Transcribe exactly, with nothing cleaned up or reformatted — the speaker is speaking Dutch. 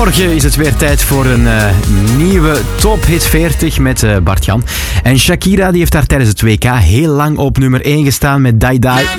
Morgen is het weer tijd voor een uh, nieuwe Top Hit veertig met uh, Bart-Jan. En Shakira die heeft daar tijdens het W K heel lang op nummer één gestaan met Die Die.